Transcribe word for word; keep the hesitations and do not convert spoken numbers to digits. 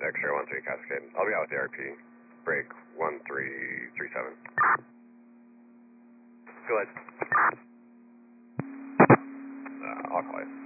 X-ray one three Cascade. I'll be out with the R P. Break one three three seven. Go ahead. Uh, I'll call you.